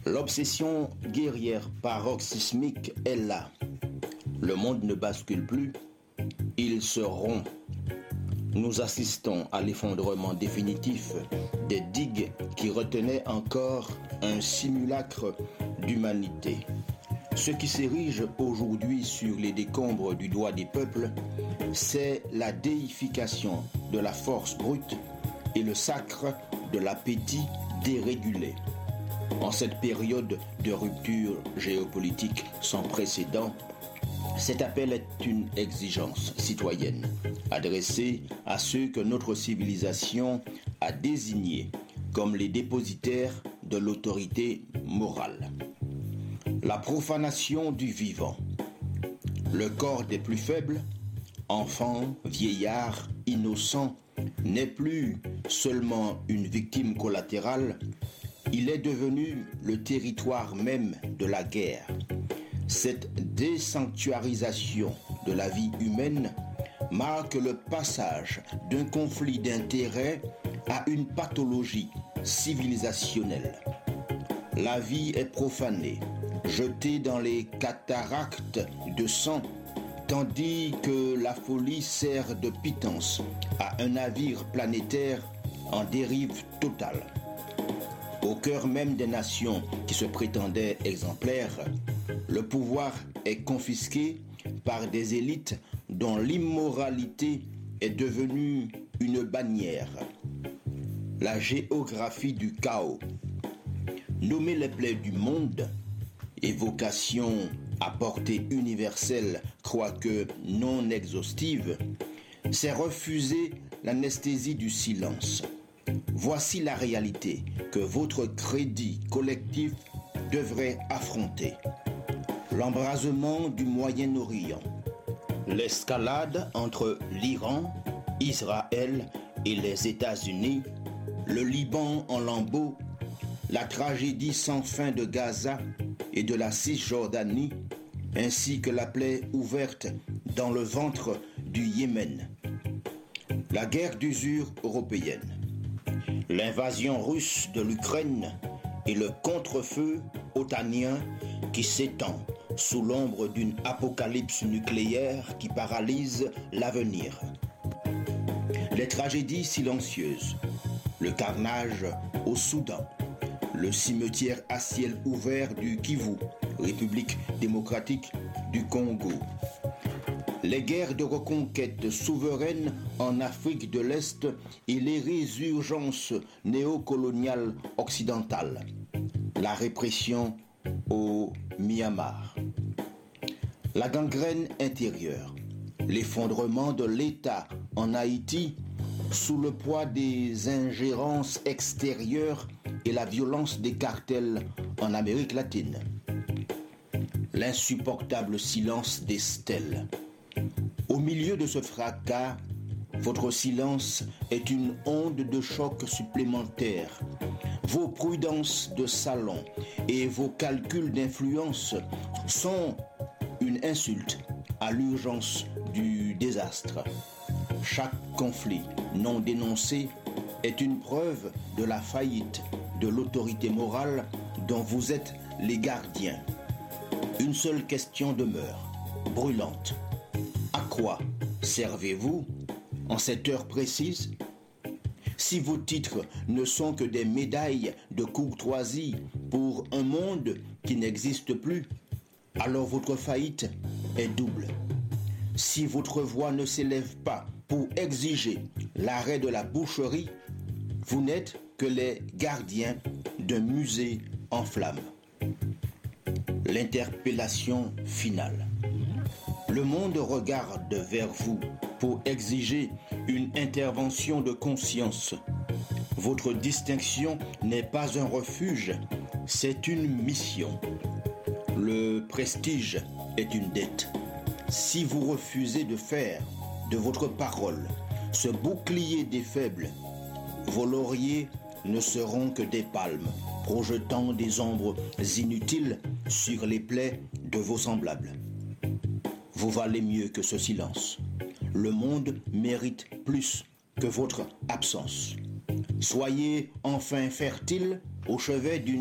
L'obsession guerrière paroxysmique est là. Le monde ne bascule plus, il se rompt. Nous assistons à l'effondrement définitif des digues qui retenaient encore un simulacre d'humanité. Ce qui s'érige aujourd'hui sur les décombres du doigt des peuples, c'est la déification de la force brute et le sacre de l'appétit dérégulé. En cette période de rupture géopolitique sans précédent, cet appel est une exigence citoyenne adressée à ceux que notre civilisation a désignés comme les dépositaires de l'autorité morale. La profanation du vivant, le corps des plus faibles, enfants, vieillards, innocents, n'est plus seulement une victime collatérale, il est devenu le territoire même de la guerre. Cette désanctuarisation de la vie humaine marque le passage d'un conflit d'intérêts à une pathologie civilisationnelle. La vie est profanée, jetée dans les cataractes de sang, tandis que la folie sert de pitance à un navire planétaire en dérive totale. Au cœur même des nations qui se prétendaient exemplaires, le pouvoir est confisqué par des élites dont l'immoralité est devenue une bannière. La géographie du chaos, nommer les plaies du monde, évocation à portée universelle quoique non exhaustive, c'est refuser l'anesthésie du silence. Voici la réalité que votre crédit collectif devrait affronter. L'embrasement du Moyen-Orient, l'escalade entre l'Iran, Israël et les États-Unis, le Liban en lambeaux, la tragédie sans fin de Gaza et de la Cisjordanie, ainsi que la plaie ouverte dans le ventre du Yémen. La guerre d'usure européenne, l'invasion russe de l'Ukraine et le contre-feu otanien qui s'étend sous l'ombre d'une apocalypse nucléaire qui paralyse l'avenir. Les tragédies silencieuses, le carnage au Soudan, le cimetière à ciel ouvert du Kivu, République démocratique du Congo. Les guerres de reconquête souveraine en Afrique de l'Est et les résurgences néocoloniales occidentales. La répression au Myanmar. La gangrène intérieure. L'effondrement de l'État en Haïti sous le poids des ingérences extérieures et la violence des cartels en Amérique latine. L'insupportable silence des stèles. Au milieu de ce fracas, votre silence est une onde de choc supplémentaire. Vos prudences de salon et vos calculs d'influence sont une insulte à l'urgence du désastre. Chaque conflit non dénoncé est une preuve de la faillite de l'autorité morale dont vous êtes les gardiens. Une seule question demeure, brûlante. À quoi servez-vous en cette heure précise? Si vos titres ne sont que des médailles de courtoisie pour un monde qui n'existe plus, alors votre faillite est double. Si votre voix ne s'élève pas pour exiger l'arrêt de la boucherie, vous n'êtes que les gardiens d'un musée en flammes. L'interpellation finale. Le monde regarde vers vous pour exiger une intervention de conscience. Votre distinction n'est pas un refuge, c'est une mission. Le prestige est une dette. Si vous refusez de faire de votre parole ce bouclier des faibles, vos lauriers ne seront que des palmes, projetant des ombres inutiles sur les plaies de vos semblables. Vous valez mieux que ce silence. Le monde mérite plus que votre absence. Soyez enfin fertile au chevet d'une